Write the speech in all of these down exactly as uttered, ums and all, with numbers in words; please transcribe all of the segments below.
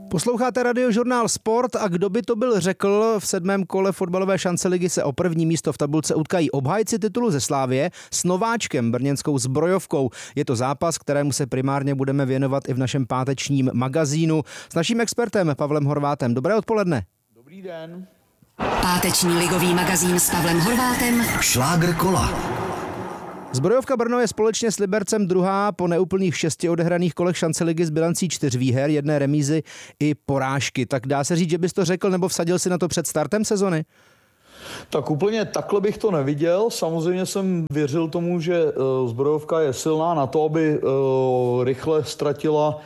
Posloucháte Radiožurnál Sport a kdo by to byl řekl, v sedmém kole fotbalové šance ligy se o první místo v tabulce utkají obhájci titulu ze Slavie s nováčkem brněnskou Zbrojovkou. Je to zápas, kterému se primárně budeme věnovat i v našem pátečním magazínu s naším expertem Pavlem Horvátem. Dobré odpoledne. Dobrý den. Páteční ligový magazín s Pavlem Horvátem. Šlágr kola. Zbrojovka Brno je společně s Libercem druhá po neúplných šesti odehraných kolech šance ligy s bilancí čtyř výher, jedné remízy i porážky. Tak dá se říct, že bys to řekl nebo vsadil si na to před startem sezony? Tak úplně takhle bych to neviděl. Samozřejmě jsem věřil tomu, že Zbrojovka je silná na to, aby rychle ztratila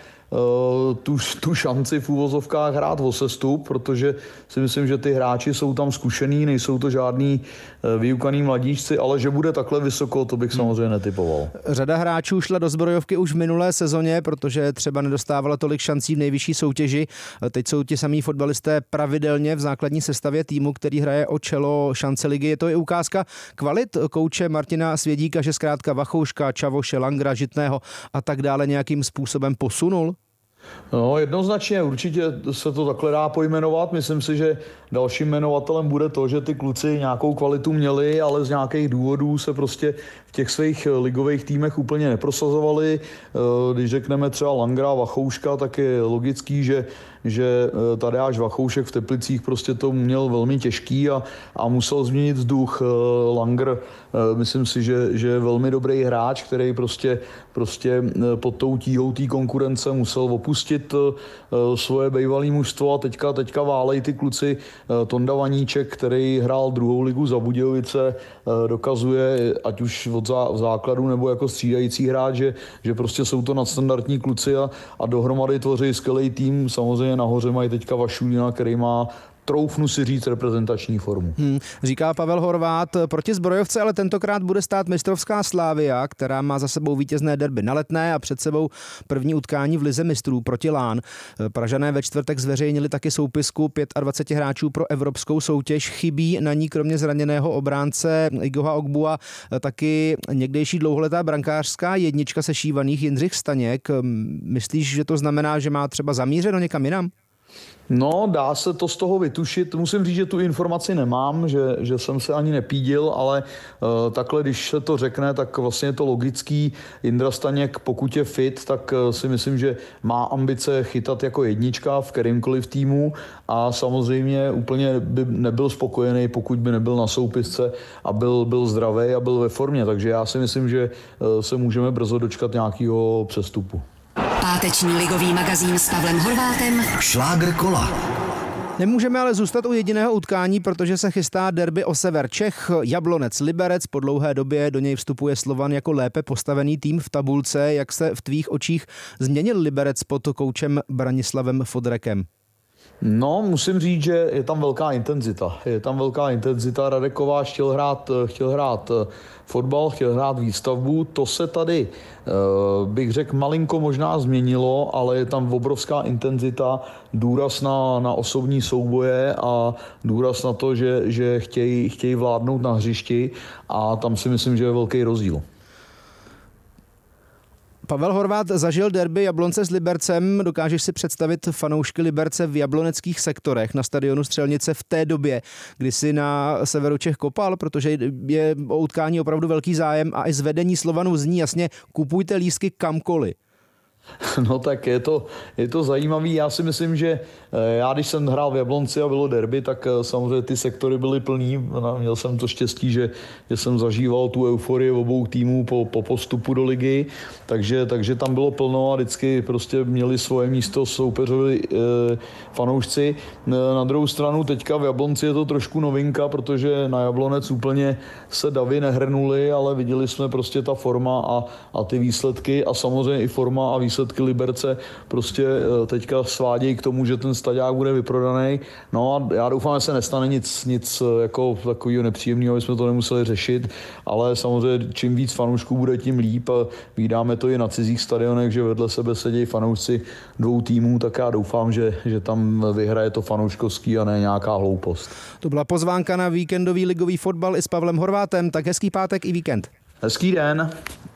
Tu, tu šanci v úvozovkách hrát o sestup, protože si myslím, že ty hráči jsou tam zkušený, nejsou to žádný vyukaný mladíčci, ale že bude takhle vysoko, to bych samozřejmě netypoval. Řada hráčů šla do Zbrojovky už v minulé sezóně, protože třeba nedostávala tolik šancí v nejvyšší soutěži. Teď jsou ti samí fotbalisté pravidelně v základní sestavě týmu, který hraje o čelo šance ligy. Je to i ukázka kvalit kouče Martina Svědíka, že zkrátka Vachouška, Čavoše, Langra, Žitného a tak dále nějakým způsobem posunul? No, jednoznačně, určitě se to takhle dá pojmenovat. Myslím si, že dalším jmenovatelem bude to, že ty kluci nějakou kvalitu měli, ale z nějakých důvodů se prostě v těch svých ligových týmech úplně neprosazovali. Když řekneme třeba Langra, Vachouška, tak je logický, že že Tadeáš Vachoušek v Teplicích prostě to měl velmi těžký a, a musel změnit vzduch. Langer, myslím si, že, že je velmi dobrý hráč, který prostě, prostě pod tou tíhou té konkurence musel opustit svoje bývalé mužstvo a teďka, teďka válej ty kluci. Tonda Vaníček, který hrál druhou ligu za Budějovice, dokazuje, ať už od zá, v základu nebo jako střídající hráč, že, že prostě jsou to nadstandardní kluci a, a dohromady tvoří skvělý tým. Samozřejmě nahoře mají teďka Vašulina, který má, troufnu si říct, reprezentační formu. Hmm, říká Pavel Horvát. Proti Zbrojovce ale tentokrát bude stát mistrovská Slavia, která má za sebou vítězné derby na Letné a před sebou první utkání v lize mistrů proti Lán. Pražané ve čtvrtek zveřejnili taky soupisku dvacet pět hráčů pro evropskou soutěž. Chybí na ní kromě zraněného obránce Igoha Ogbua taky někdejší dlouholetá brankářská jednička sešívaných Jindřich Staněk. Myslíš, že to znamená, že má třeba zamířeno někam jinam? No, dá se to z toho vytušit. Musím říct, že tu informaci nemám, že, že jsem se ani nepídil, ale uh, takhle, když se to řekne, tak vlastně je to logický. Jindra Staněk, pokud je fit, tak uh, si myslím, že má ambice chytat jako jednička v kterýmkoliv týmu a samozřejmě úplně by nebyl spokojený, pokud by nebyl na soupisce a byl, byl zdravý a byl ve formě. Takže já si myslím, že uh, se můžeme brzo dočkat nějakého přestupu. Páteční ligový magazín s Pavlem Horvátem. Šlágr kola. Nemůžeme ale zůstat u jediného utkání, protože se chystá derby o sever Čech. Jablonec Liberec, po dlouhé době do něj vstupuje Slovan jako lépe postavený tým v tabulce. Jak se v tvých očích změnil Liberec pod koučem Branislavem Fodrekem? No, musím říct, že je tam velká intenzita. Je tam velká intenzita. Radek Kováč chtěl hrát, chtěl hrát fotbal, chtěl hrát výstavbu. To se tady, bych řekl, malinko možná změnilo, ale je tam obrovská intenzita, důraz na, na osobní souboje a důraz na to, že, že chtějí, chtějí vládnout na hřišti a tam si myslím, že je velký rozdíl. Pavel Horvát zažil derby Jablonce s Libercem. Dokážeš si představit fanoušky Liberce v jabloneckých sektorech na stadionu Střelnice v té době, kdy si na severu Čech kopal, protože je o utkání opravdu velký zájem a i zvedení Slovanu zní jasně: kupujte lístky kamkoliv. No tak je to, je to zajímavý. Já si myslím, že já, když jsem hrál v Jablonci a bylo derby, tak samozřejmě ty sektory byly plný. Měl jsem to štěstí, že, že jsem zažíval tu euforii obou týmů po, po postupu do ligy, takže, takže tam bylo plno a vždycky prostě měli svoje místo soupeřovi e, fanoušci. Na druhou stranu teďka v Jablonci je to trošku novinka, protože na Jablonec úplně se davy nehrnuli, ale viděli jsme prostě ta forma a, a ty výsledky a samozřejmě i forma a výsledky výsledky Liberce prostě teďka svádějí k tomu, že ten stadiák bude vyprodaný. No a já doufám, že se nestane nic, nic jako takového nepříjemného, aby jsme to nemuseli řešit, ale samozřejmě čím víc fanoušků bude, tím líp. Vídáme to i na cizích stadionech, že vedle sebe sedějí fanoušci dvou týmů, tak já doufám, že, že tam vyhraje to fanouškovský a ne nějaká hloupost. To byla pozvánka na víkendový ligový fotbal i s Pavlem Horvátem, tak hezký pátek i víkend. Hezký den.